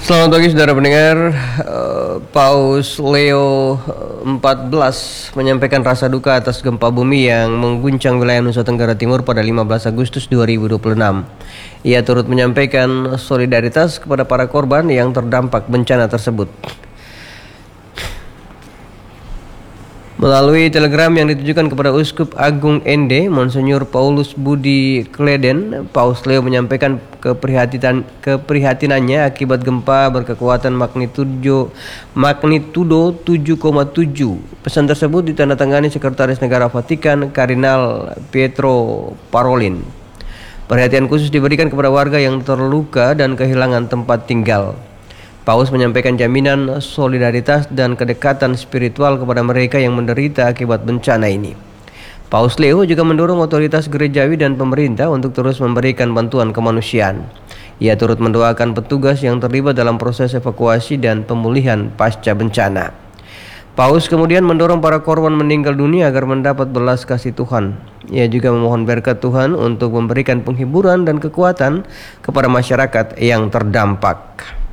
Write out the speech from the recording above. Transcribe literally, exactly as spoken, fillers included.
Selamat pagi saudara pendengar. Eh, Paus Leo empat belas menyampaikan rasa duka atas gempa bumi yang mengguncang wilayah Nusa Tenggara Timur pada lima belas Agustus dua ribu dua puluh enam. Ia turut menyampaikan solidaritas kepada para korban yang terdampak bencana tersebut. Melalui telegram yang ditujukan kepada Uskup Agung Ende, Monsenyor Paulus Budi Kleden, Paus Leo menyampaikan keprihatinan, keprihatinannya akibat gempa berkekuatan magnitudo, magnitudo tujuh koma tujuh. Pesan tersebut ditandatangani Sekretaris Negara Vatikan, Kardinal Pietro Parolin. Perhatian khusus diberikan kepada warga yang terluka dan kehilangan tempat tinggal. Paus menyampaikan jaminan solidaritas dan kedekatan spiritual kepada mereka yang menderita akibat bencana ini. Paus Leo juga mendorong otoritas gerejawi dan pemerintah untuk terus memberikan bantuan kemanusiaan. Ia turut mendoakan petugas yang terlibat dalam proses evakuasi dan pemulihan pasca bencana. Paus kemudian mendorong para korban meninggal dunia agar mendapat belas kasih Tuhan. Ia juga memohon berkat Tuhan untuk memberikan penghiburan dan kekuatan kepada masyarakat yang terdampak.